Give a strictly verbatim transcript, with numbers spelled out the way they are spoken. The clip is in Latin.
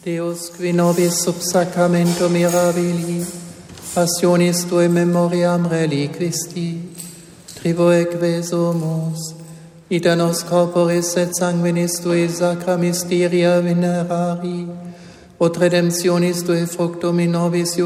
Deus qui nobis sub sacramento mirabili, passionis Tui memoriam reliquisti, trivoe quesumus, ita nos corporis et sanguinis Tui sacra mysteria venerari, ut redemptionis Tui fructum in nobis